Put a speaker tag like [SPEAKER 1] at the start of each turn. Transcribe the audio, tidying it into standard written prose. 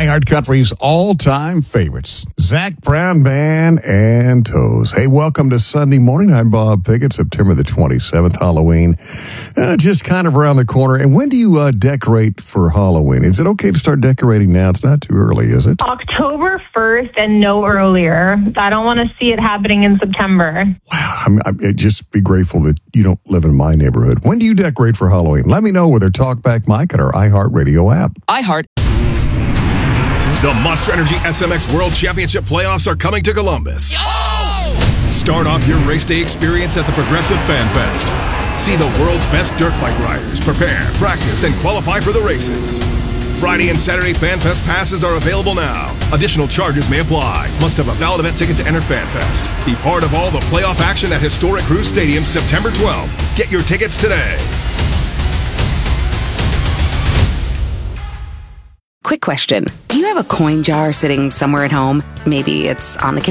[SPEAKER 1] iHeart Country's all-time favorites, Zac Brown Band and Toes. Hey, welcome to Sunday morning. I'm Bob Pickett. September the 27th, Halloween, just kind of around the corner. And when do you decorate for Halloween? Is it okay to start decorating now? It's not too early, is it?
[SPEAKER 2] October 1st and no earlier. I don't want to see it happening in September.
[SPEAKER 1] Wow, I'm just be grateful that you don't live in my neighborhood. When do you decorate for Halloween? Let me know with our Talkback Mike and our iHeartRadio app.
[SPEAKER 3] iHeart.
[SPEAKER 4] The Monster Energy SMX World Championship playoffs are coming to Columbus.
[SPEAKER 3] Oh!
[SPEAKER 4] Start off your race day experience at the Progressive Fan Fest. See the world's best dirt bike riders prepare, practice, and qualify for the races. Friday and Saturday Fan Fest passes are available now. Additional charges may apply. Must have a valid event ticket to enter Fan Fest. Be part of all the playoff action at Historic Cruise Stadium September 12th. Get your tickets today.
[SPEAKER 3] Quick question. Do you have a coin jar sitting somewhere at home? Maybe it's on the kitchen